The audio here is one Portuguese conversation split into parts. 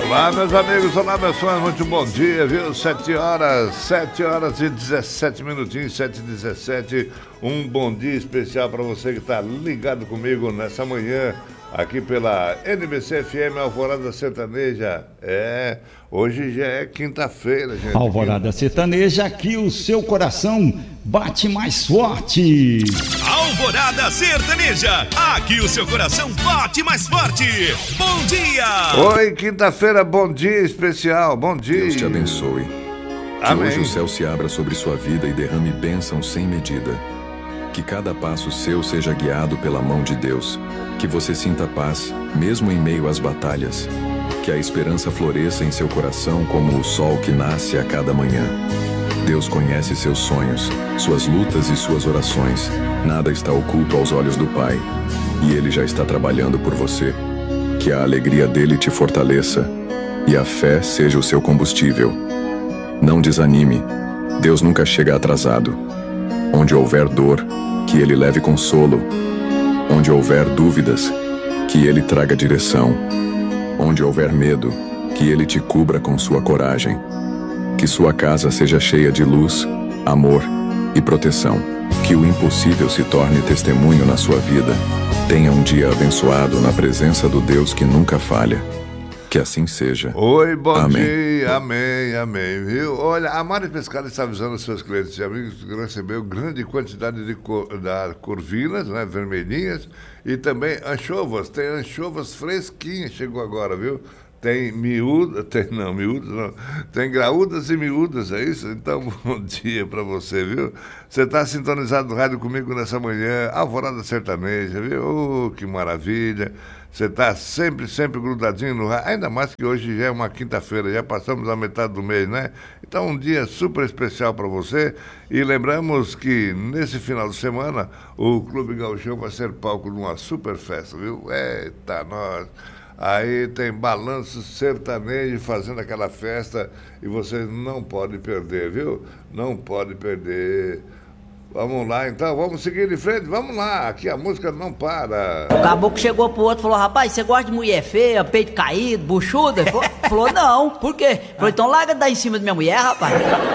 Olá, meus amigos, olá, meus fãs, muito bom dia, viu? 7 horas e 17 minutinhos, 7h17. Um bom dia especial para você que está ligado comigo nessa manhã, aqui pela NBC FM Alvorada Sertaneja. Hoje já é quinta-feira, gente. Alvorada Sertaneja, aqui o seu coração bate mais forte. Alvorada Sertaneja, aqui o seu coração bate mais forte. Bom dia! Oi, quinta-feira, bom dia especial, bom dia. Deus te abençoe. Que Amém. hoje o céu se abra sobre sua vida e derrame bênçãos sem medida. Que cada passo seu seja guiado pela mão de Deus. Que você sinta paz, mesmo em meio às batalhas. Que a esperança floresça em seu coração como o sol que nasce a cada manhã. Deus conhece seus sonhos, suas lutas e suas orações. Nada está oculto aos olhos do Pai. E Ele já está trabalhando por você. Que a alegria dele te fortaleça e a fé seja o seu combustível. Não desanime. Deus nunca chega atrasado. Onde houver dor, que Ele leve consolo. Onde houver dúvidas, que Ele traga direção. Onde houver medo, que Ele te cubra com sua coragem. Que sua casa seja cheia de luz, amor e proteção. Que o impossível se torne testemunho na sua vida. Tenha um dia abençoado na presença do Deus que nunca falha. Que assim seja. Oi, bom Amém. dia, amém, viu? Olha, a Mari Pescada está avisando os seus clientes e amigos que recebeu grande quantidade de corvinas, né, vermelhinhas, e também anchovas. Tem anchovas fresquinhas, chegou agora, viu? Tem tem graúdas e miúdas, é isso? Então, bom dia pra você, viu? Você tá sintonizado no rádio comigo nessa manhã, Alvorada Sertaneja, viu? Que maravilha! Você tá sempre grudadinho no rádio, ainda mais que hoje já é uma quinta-feira, já passamos a metade do mês, né? Então, um dia super especial pra você. E lembramos que nesse final de semana, o Clube Gauchão vai ser palco de uma super festa, viu? Eita, nós... Aí tem balanço sertanejo fazendo aquela festa e você não pode perder, viu? Não pode perder. Vamos lá, então, vamos seguir em frente, vamos lá, aqui a música não para. O caboclo chegou pro outro e falou: rapaz, você gosta de mulher feia, peito caído, buchuda? Ele falou: não, por quê? Falou: então larga daí em cima da minha mulher, rapaz.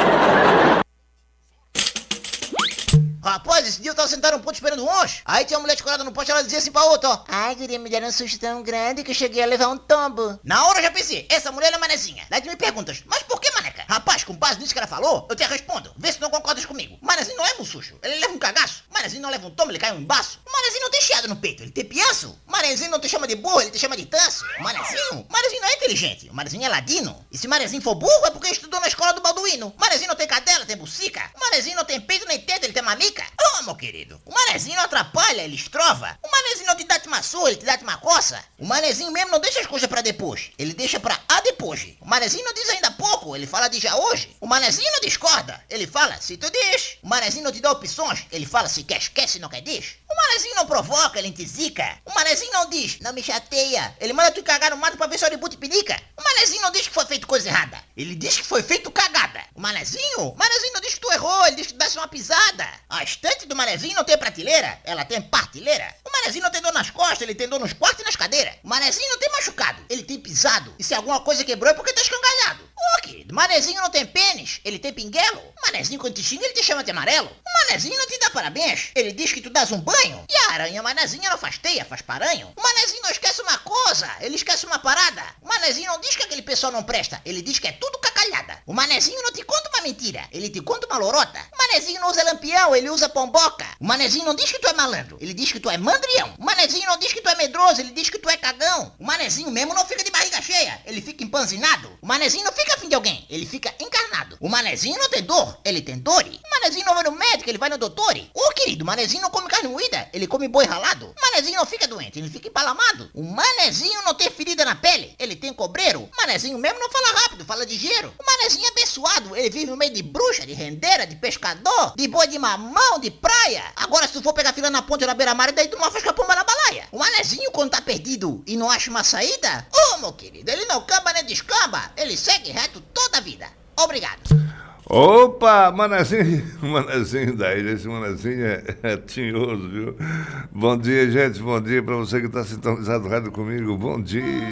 Rapaz, esse dia eu tava sentado num ponto esperando um ônibus. Aí tinha uma mulher escorada no poste e ela dizia assim pra outra, ó: ai, guria, me deram um susto tão grande que eu cheguei a levar um tombo. Na hora eu já pensei, essa mulher é manezinha. Daí tu me perguntas: mas por que, maneca? Rapaz, com base nisso que ela falou, eu te respondo. Vê se não concordas comigo. O manezinho não leva um susto, ele leva um cagaço. O manezinho não leva um tombo, ele cai um embaço. O manezinho não tem chiado no peito, ele tem pianço. O manezinho não te chama de burro, ele te chama de tanso. O manezinho não é inteligente, o manezinho é ladino. E se o manezinho for burro, é porque estudou na escola do Balduíno. O manezinho não tem cadela, tem bucica. O manezinho não tem peito nem teta, ele tem mamica. Ô, meu querido, o manezinho não atrapalha, ele estrova. O manezinho não te dá uma surra, ele te dá uma coça. O manezinho mesmo não deixa as coisas pra depois, ele deixa pra depois. O manezinho não diz ainda pouco, ele fala de já hoje. O manezinho não discorda, ele fala se tu diz. O manezinho não te dá opções, ele fala se quer esquece, não quer diz. O manezinho não provoca, ele te zica. O manezinho não diz, não me chateia, ele manda tu cagar no mato pra ver se o de pinica. O manezinho não diz que foi feito coisa errada, ele diz que foi feito cagada. O manezinho não diz que tu errou, ele diz que tu desse uma pisada. A estante do manezinho não tem prateleira, ela tem partilheira. O manezinho não tem dor nas costas, ele tem dor nos quartos e nas cadeiras. O manezinho não tem machucado, ele tem pisado. E se alguma coisa quebrou é porque tá escangalhado. Ô, querido, manezinho não tem pênis, ele tem pinguelo. O manezinho quando te xinga, ele te chama de amarelo. O manezinho não te dá parabéns, ele diz que tu dás um banho. E a aranha manezinha não faz teia, faz paranho. O manezinho não esquece uma coisa, ele esquece uma parada. O manezinho não diz que aquele pessoal não presta, ele diz que é tudo cacalhada. O manezinho não te conta uma mentira, ele te conta uma lorota. O manezinho não usa lampião, ele usa pomboca. O manezinho não diz que tu é malandro, ele diz que tu é mandrião. O manezinho não diz que tu é medroso, ele diz que tu é cagão. O manezinho mesmo não fica de barriga cheia, ele fica empanzinado. O manezinho não fica afim de alguém, ele fica encarnado. O manezinho não tem dor, ele tem dore. O manezinho não vai no médico, ele vai no doutore. Ô, querido, o manezinho não come carne moída, ele come boi ralado. O manezinho não fica doente, ele fica empalamado. O manezinho não tem ferida na pele, ele tem cobreiro. O manezinho mesmo não fala rápido, fala ligeiro. O manezinho é abençoado, ele vive no meio de bruxa, de rendeira, de pescador, de boi de mamão, de praia. Agora se tu for pegar fila na ponte ou na beira-mar, daí tu não afasca a pomba na balaia. O manezinho quando tá perdido e não acha uma saída, ô, meu querido, ele não camba nem descamba, ele segue reto toda a vida. Obrigado. Opa, manezinho da ilha, esse manezinho é tinhoso, viu? Bom dia, gente, bom dia pra você que tá sintonizado no rádio comigo, bom dia.